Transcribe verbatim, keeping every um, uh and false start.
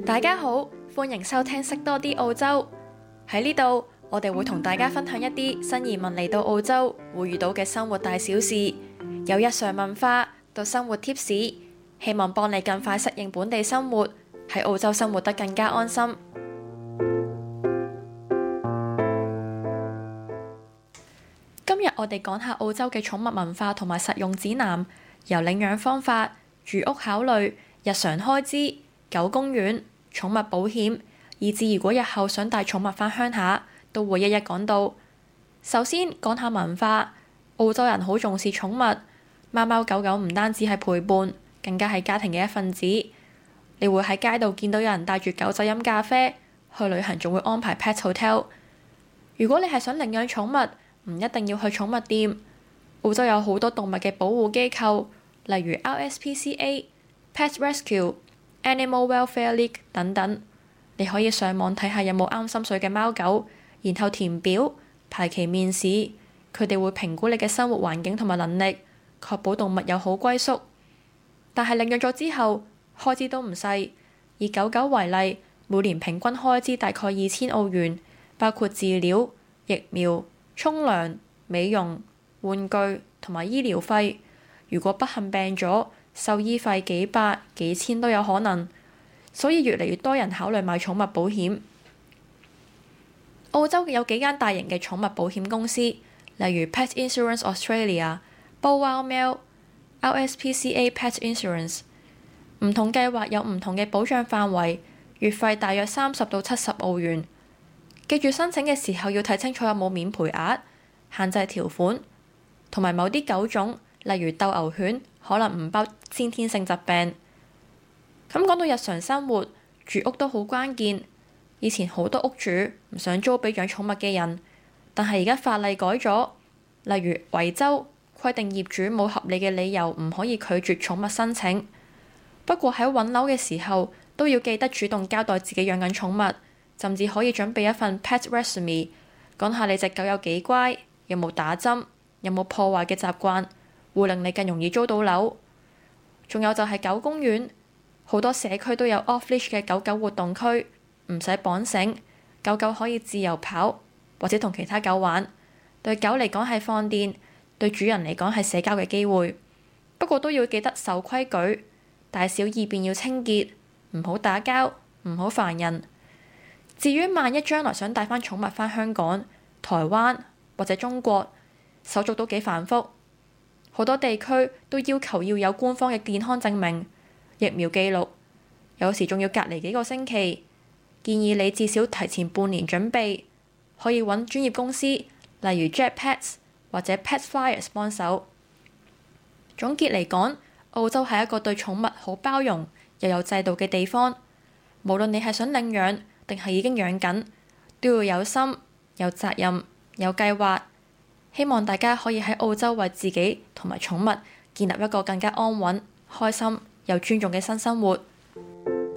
大家好，歡迎收聽識多啲澳洲。喺呢度，我哋會同大家分享一啲新移民嚟到澳洲會遇到嘅生活大小事，由日常文化到生活貼士，希望幫你更快適應本地生活，喺澳洲生活得更加安心。今日我哋講下澳洲嘅寵物文化同埋實用指南，由領養方法、住屋考慮、日常開支、狗公園、寵物保險，以至如果日後想帶寵物返鄉下，都會一一講到。首先講下文化，澳洲人好重視寵物，貓貓狗狗唔單止係陪伴，更加係家庭嘅一份子。你會喺街度見到有人帶住狗仔飲咖啡，去旅行仲會安排 pet hotel。如果你係想領養寵物，唔一定要去寵物店。澳洲有好多動物嘅保護機構，例如 R S P C A、Pet Rescue、Animal Welfare League 等等。你可以上網睇下有冇啱心水嘅貓狗，然後填表排期面試，佢哋會評估你嘅生活環境同埋能力，確保動物有好歸宿。但係領養咗之後，開支都唔細。以狗狗為例，每年平均開支大概二千澳元，包括飼料、疫苗、沖涼、美容、玩具同埋醫療費。如果不幸病咗，獸醫費幾百、幾千都有可能。所以越嚟越多人考慮買寵物保險。澳洲有幾間大型嘅寵物保險公司，例如 Pet Insurance Australia、Bow-Wow Mail、R S P C A Pet Insurance。唔同計劃有唔同嘅保障範圍，月費大約三十到七十澳元。記住申請嘅時候要睇清楚有冇免賠額、限制條款，同埋某啲狗種，例如鬥牛犬，可能唔包先天性疾病。咁講到日常生活，住屋都好關鍵。以前好多屋主唔想租俾養寵物嘅人，但係而家法例改咗，例如維州規定業主冇合理嘅理由唔可以拒絕寵物申請。不過喺揾樓嘅時候，都要記得主動交代自己養緊寵物，甚至可以準備一份 pet resume， 講下你隻狗有幾乖，有冇打針，有冇破壞嘅習慣，會令你更容易租到樓。仲有就係狗公園，好多社區都有 off-leash 嘅狗狗活動區，唔使綁繩，狗狗可以自由跑或者同其他狗玩。對狗嚟講係放電，對主人嚟講係社交嘅機會。不過都要記得守規矩，大小二便要清潔，唔好打交，唔好煩人。至於萬一將來想帶返寵物返香港、台灣或者中國，手續都幾繁複，好多地區都要求要有官方嘅健康證明、疫苗記錄，有時仲要隔離幾個星期。建議你至少提前半年準備，可以揾專業公司，例如 Jet Pets 或者 Pet Flyers 幫手。總結嚟講，澳洲係一個對寵物好包容又有制度嘅地方。無論你係想領養定係已經養緊，都要有心、有責任、有計劃。希望大家可以喺澳洲為自己同埋寵物建立一個更加安穩、開心又尊重嘅新生活。